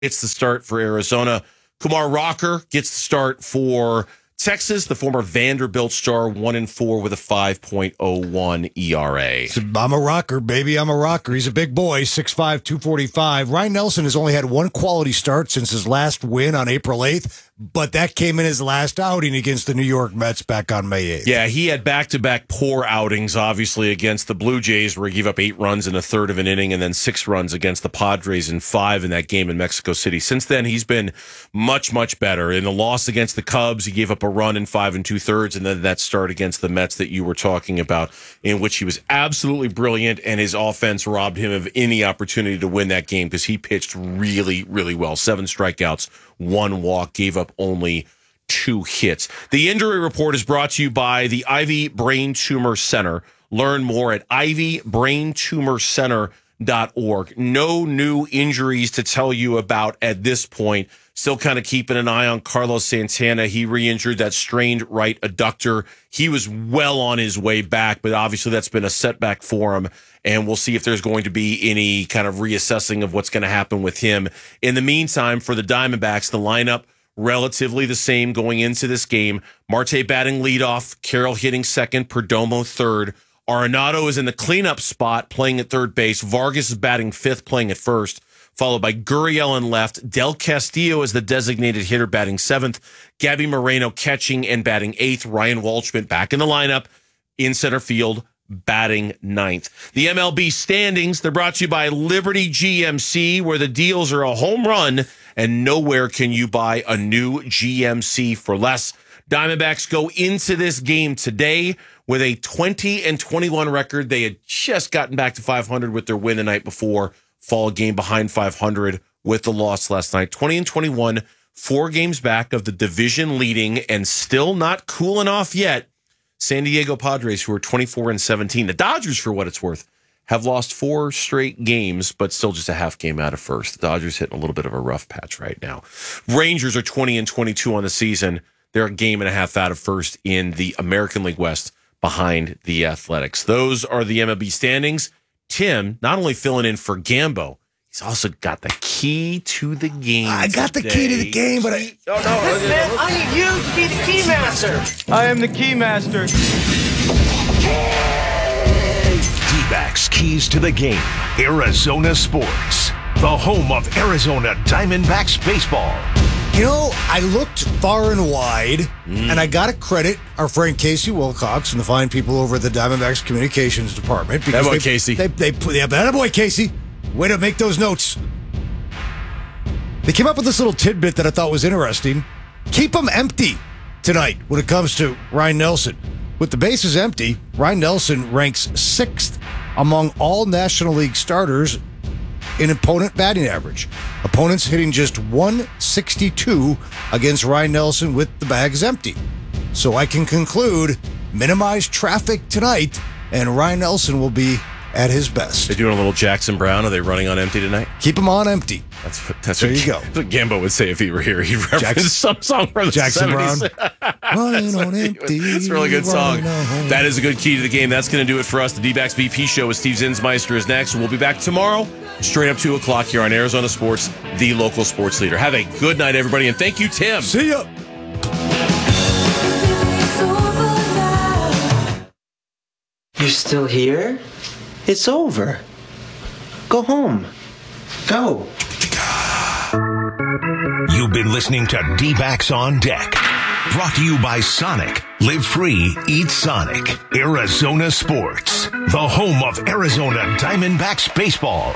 gets the start for Arizona. Kumar Rocker gets the start for Texas. The former Vanderbilt star, 1-4 with a 5.01 ERA. I'm a rocker, baby. I'm a rocker. He's a big boy, 6'5", 245. Ryan Nelson has only had one quality start since his last win on April 8th, but that came in his last outing against the New York Mets back on May 8th. Yeah, he had back-to-back poor outings, obviously, against the Blue Jays, where he gave up 8 runs in a third of an inning and then 6 runs against the Padres in 5 in that game in Mexico City. Since then, he's been much, much better. In the loss against the Cubs, he gave up a run in 5 2/3, and then that start against the Mets that you were talking about, in which he was absolutely brilliant, and his offense robbed him of any opportunity to win that game because he pitched really, really well. 7 strikeouts, 1 walk, gave up only 2 hits. The injury report is brought to you by the Ivy Brain Tumor Center. Learn more at ivybraintumorcenter.org. No new injuries to tell you about at this point. Still kind of keeping an eye on Carlos Santana. He re-injured that strained right adductor. He was well on his way back, but obviously that's been a setback for him. And we'll see if there's going to be any kind of reassessing of what's going to happen with him. In the meantime, for the Diamondbacks, the lineup relatively the same going into this game. Marte batting leadoff, Carroll hitting second, Perdomo third. Arenado is in the cleanup spot playing at third base. Vargas is batting fifth, playing at first, followed by Gurriel in left. Del Castillo is the designated hitter batting seventh. Gabby Moreno catching and batting eighth. Ryan Walshman back in the lineup in center field, batting ninth. The MLB standings, they're brought to you by Liberty GMC, where the deals are a home run and nowhere can you buy a new GMC for less. Diamondbacks go into this game today with a 20-21 record. They had just gotten back to 500 with their win the night before. Fall a game behind 500 with the loss last night. 20-21, 4 games back of the division leading and still not cooling off yet. San Diego Padres, who are 24-17. The Dodgers, for what it's worth, have lost 4 straight games, but still just a half game out of first. The Dodgers hitting a little bit of a rough patch right now. Rangers are 20-22 on the season. They're a game and a half out of first in the American League West behind the Athletics. Those are the MLB standings. Tim, not only filling in for Gambo, he's also got the key to the game. I got the key to the game, but Listen, I need you to be the key master. I am the key master. D-backs keys to the game. Arizona Sports, the home of Arizona Diamondbacks baseball. you know, I looked far and wide, and I got to credit our friend Casey Wilcox and the fine people over at the Diamondbacks Communications Department. That boy, Casey. That boy, Casey. Way to make those notes. They came up with this little tidbit that I thought was interesting. Keep them empty tonight when it comes to Ryan Nelson. With the bases empty, Ryan Nelson ranks 6th among all National League starters in opponent batting average. Opponents hitting just 162 against Ryan Nelson with the bags empty. So I can conclude, minimize traffic tonight, and Ryan Nelson will be at his best. They doing a little Jackson Brown? Are they running on empty tonight? Keep him on empty. That's there you go. That's what Gambo would say if he were here. He'd reference some song from the Jackson 70s. Brown. Running on empty. It's a really good song. That is a good key to the game. That's going to do it for us. The D-Backs BP show with Steve Zinsmeister is next. We'll be back tomorrow, straight up 2 o'clock here on Arizona Sports, the local sports leader. Have a good night, everybody, and thank you, Tim. See ya. You're still here? It's over. Go home. Go. You've been listening to D-Backs on Deck. Brought to you by Sonic. Live free, eat Sonic. Arizona Sports, the home of Arizona Diamondbacks baseball.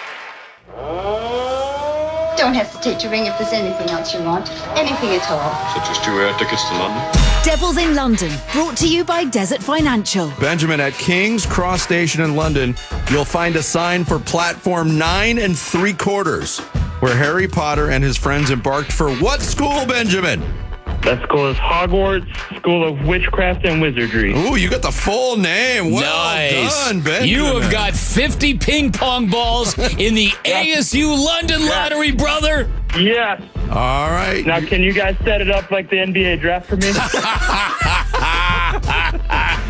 Don't hesitate to ring if there's anything else you want. Anything at all. Such as 2 air tickets to London. Devils in London, brought to you by Desert Financial. Benjamin, at King's Cross Station in London, you'll find a sign for platform 9 3/4, where Harry Potter and his friends embarked for what school, Benjamin? That school is Hogwarts School of Witchcraft and Wizardry. Ooh, you got the full name. Well done, Benjamin. You have got 50 ping pong balls in the ASU London lottery, brother. Yes. All right. Now, can you guys set it up like the NBA draft for me? I don't know how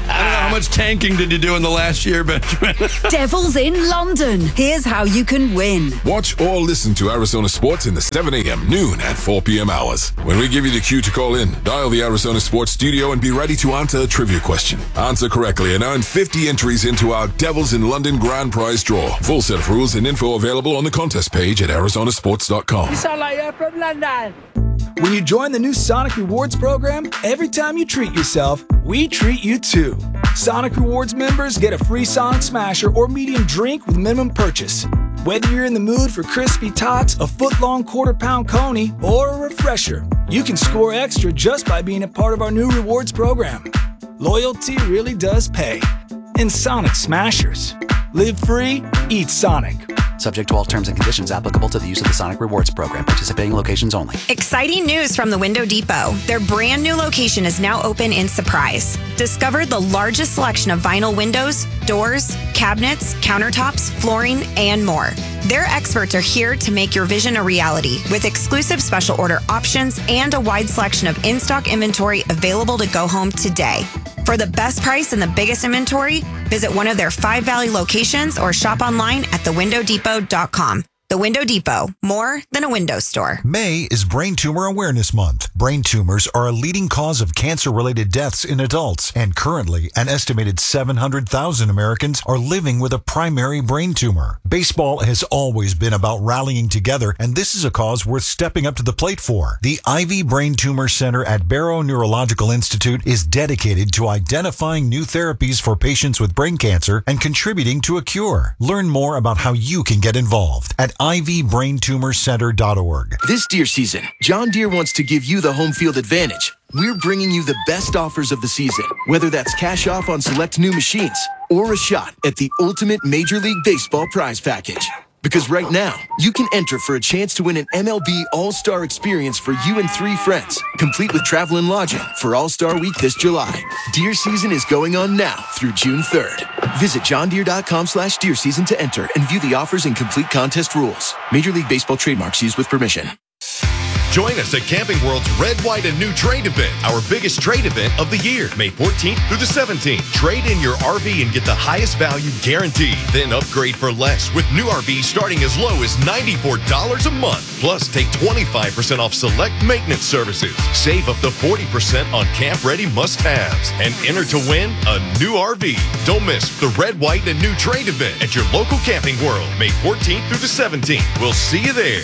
How much tanking did you do in the last year, Benjamin? Devils in London. Here's how you can win. Watch or listen to Arizona Sports in the 7 a.m., noon, and 4 p.m. hours. When we give you the cue to call in, dial the Arizona Sports studio and be ready to answer a trivia question. Answer correctly and earn 50 entries into our Devils in London grand prize draw. Full set of rules and info available on the contest page at arizonasports.com. You sound like you're from London. When you join the new Sonic Rewards program, every time you treat yourself, we treat you too. Sonic Rewards members get a free Sonic Smasher or medium drink with minimum purchase. Whether you're in the mood for crispy tots, a foot-long quarter-pound coney, or a refresher, you can score extra just by being a part of our new rewards program. Loyalty really does pay. In Sonic Smashers. Live free, eat Sonic. Subject to all terms and conditions applicable to the use of the Sonic Rewards program. Participating locations only. Exciting news from the Window Depot. Their brand new location is now open in Surprise. Discover the largest selection of vinyl windows, doors, cabinets, countertops, flooring, and more. Their experts are here to make your vision a reality with exclusive special order options and a wide selection of in-stock inventory available to go home today. For the best price and the biggest inventory, visit one of their 5 Valley locations or shop online at thewindowdepot.com. The Window Depot, more than a window store. May is Brain Tumor Awareness Month. Brain tumors are a leading cause of cancer-related deaths in adults, and currently, an estimated 700,000 Americans are living with a primary brain tumor. Baseball has always been about rallying together, and this is a cause worth stepping up to the plate for. The Ivy Brain Tumor Center at Barrow Neurological Institute is dedicated to identifying new therapies for patients with brain cancer and contributing to a cure. Learn more about how you can get involved at ivbraintumorcenter.org. This deer season, John Deere wants to give you the home field advantage. We're bringing you the best offers of the season, whether that's cash off on select new machines or a shot at the ultimate Major League Baseball prize package. Because right now, you can enter for a chance to win an MLB All-Star experience for you and 3 friends, complete with travel and lodging for All-Star Week this July. Deer season is going on now through June 3rd. Visit johndeere.com/deer season to enter and view the offers and complete contest rules. Major League Baseball trademarks used with permission. Join us at Camping World's Red, White, and New Trade event, our biggest trade event of the year, May 14th through the 17th. Trade in your RV and get the highest value guaranteed. Then upgrade for less with new RVs starting as low as $94 a month. Plus, take 25% off select maintenance services. Save up to 40% on camp-ready must-haves. And enter to win a new RV. Don't miss the Red, White, and New Trade event at your local Camping World, May 14th through the 17th. We'll see you there.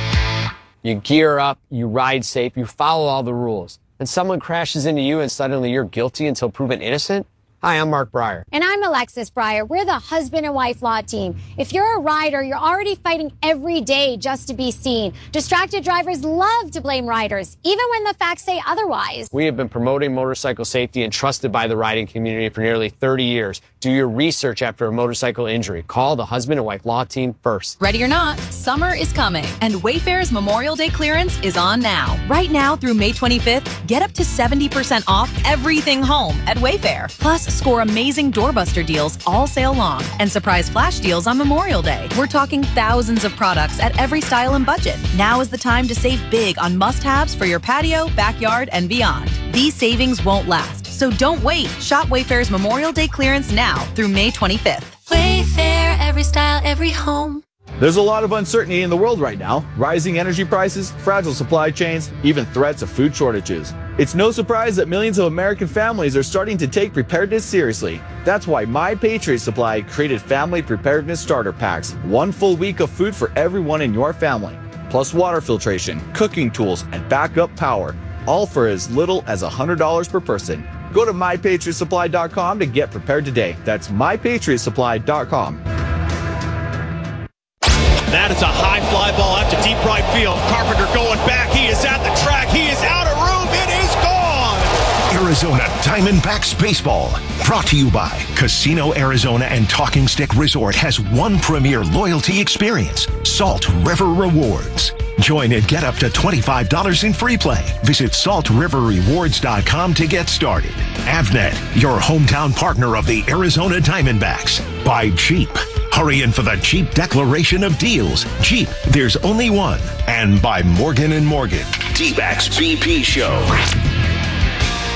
You gear up, you ride safe, you follow all the rules. And someone crashes into you and suddenly you're guilty until proven innocent? Hi, I'm Mark Breyer. And I'm Alexis Breyer. We're the husband and wife law team. If you're a rider, you're already fighting every day just to be seen. Distracted drivers love to blame riders, even when the facts say otherwise. We have been promoting motorcycle safety and trusted by the riding community for nearly 30 years. Do your research after a motorcycle injury. Call the husband and wife law team first. Ready or not, summer is coming, and Wayfair's Memorial Day clearance is on now. Right now through May 25th, get up to 70% off everything home at Wayfair. Plus, score amazing doorbuster deals all sale long and surprise flash deals on Memorial Day. We're talking thousands of products at every style and budget. Now is the time to save big on must-haves for your patio, backyard, and beyond. These savings won't last, so don't wait. Shop Wayfair's Memorial Day clearance now through May 25th. Wayfair, every style, every home. There's a lot of uncertainty in the world right now. Rising energy prices, fragile supply chains, even threats of food shortages. It's no surprise that millions of American families are starting to take preparedness seriously. That's why My Patriot Supply created Family Preparedness Starter Packs. 1 full week of food for everyone in your family. Plus water filtration, cooking tools, and backup power. All for as little as $100 per person. Go to MyPatriotSupply.com to get prepared today. That's MyPatriotSupply.com. That is a high fly ball out to deep right field. Carpenter going back. He is at the track. He is out of room. It is gone. Arizona Diamondbacks Baseball. Brought to you by Casino Arizona and Talking Stick Resort has one premier loyalty experience, Salt River Rewards. Join and get up to $25 in free play. Visit saltriverrewards.com to get started. Avnet, your hometown partner of the Arizona Diamondbacks. By Jeep. Hurry in for the Jeep Declaration of Deals. Jeep, there's only one. And by Morgan & Morgan. D-Backs BP Show.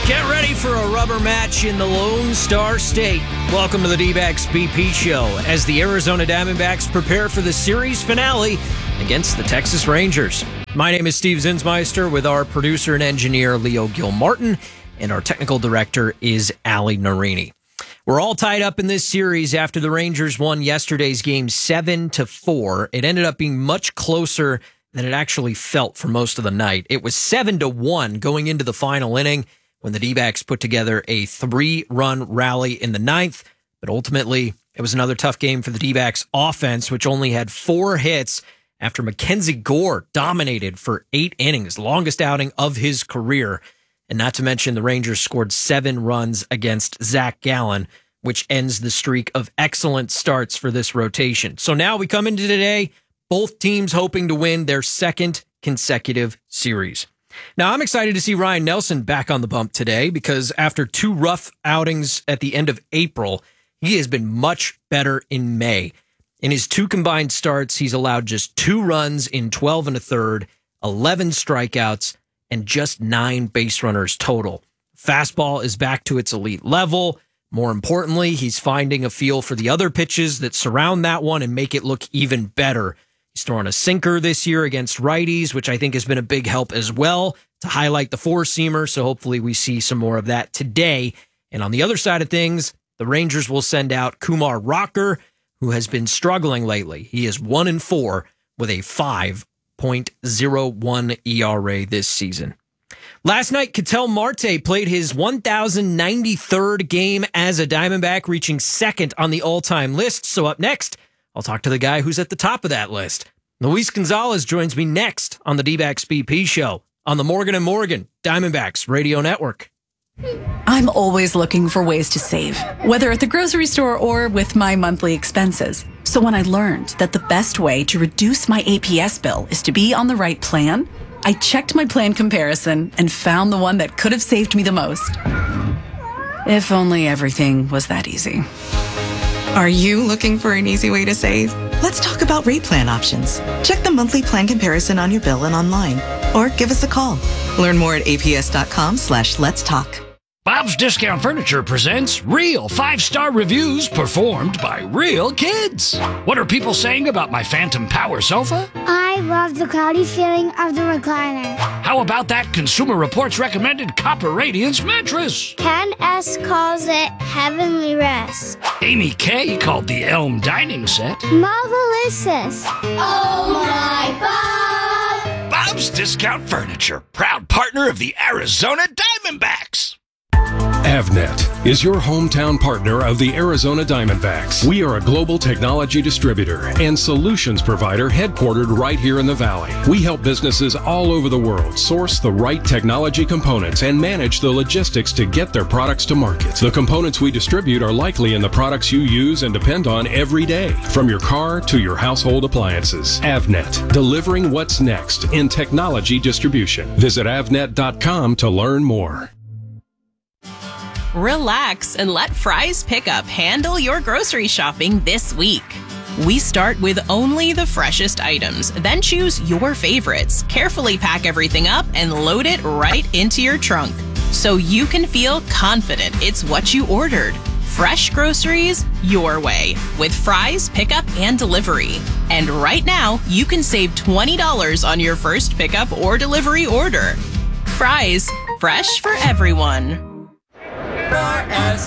Get ready for a rubber match in the Lone Star State. Welcome to the D-backs BP Show as the Arizona Diamondbacks prepare for the series finale against the Texas Rangers. My name is Steve Zinsmeister with our producer and engineer Leo Gilmartin, and our technical director is Ali Narini. We're all tied up in this series after the Rangers won yesterday's game 7-4. It ended up being much closer than it actually felt for most of the night. It was 7-1 going into the final inning when the D-backs put together a 3-run rally in the ninth. But ultimately, it was another tough game for the D-backs offense, which only had 4 hits after Mackenzie Gore dominated for 8 innings, longest outing of his career. And not to mention, the Rangers scored 7 runs against Zach Gallen, which ends the streak of excellent starts for this rotation. So now we come into today, both teams hoping to win their second consecutive series. Now, I'm excited to see Ryan Nelson back on the bump today because after 2 rough outings at the end of April, he has been much better in May. In his 2 combined starts, he's allowed just 2 runs in 12 1/3, 11 strikeouts, and just 9 base runners total. Fastball is back to its elite level. More importantly, he's finding a feel for the other pitches that surround that one and make it look even better. He's thrown a sinker this year against righties, which I think has been a big help as well to highlight the 4-seamer. So hopefully we see some more of that today. And on the other side of things, the Rangers will send out Kumar Rocker, who has been struggling lately. He is 1-4 with a 5.01 ERA this season. Last night, Ketel Marte played his 1,093rd game as a Diamondback, reaching second on the all-time list. So up next, I'll talk to the guy who's at the top of that list. Luis Gonzalez joins me next on the D-backs BP Show on the Morgan & Morgan Diamondbacks Radio Network. I'm always looking for ways to save, whether at the grocery store or with my monthly expenses. So when I learned that the best way to reduce my APS bill is to be on the right plan, I checked my plan comparison and found the one that could have saved me the most. If only everything was that easy. Are you looking for an easy way to save? Let's talk about rate plan options. Check the monthly plan comparison on your bill and online, or give us a call. Learn more at aps.com/let's talk. Bob's Discount Furniture presents real 5-star reviews performed by real kids. What are people saying about my Phantom Power sofa? I love the cloudy feeling of the recliner. How about that Consumer Reports recommended Copper Radiance mattress? Ken S. calls it Heavenly Rest. Amy K. called the Elm Dining Set Marvelicious. Oh my Bob! Bob's Discount Furniture, proud partner of the Arizona Diamondbacks. Avnet is your hometown partner of the Arizona Diamondbacks. We are a global technology distributor and solutions provider headquartered right here in the Valley. We help businesses all over the world source the right technology components and manage the logistics to get their products to market. The components we distribute are likely in the products you use and depend on every day, from your car to your household appliances. Avnet, delivering what's next in technology distribution. Visit avnet.com to learn more. Relax and let Fry's Pickup handle your grocery shopping this week. We start with only the freshest items, then choose your favorites, carefully pack everything up, and load it right into your trunk so you can feel confident it's what you ordered. Fresh groceries your way with Fry's Pickup and Delivery. And right now, you can save $20 on your first pickup or delivery order. Fry's, fresh for everyone.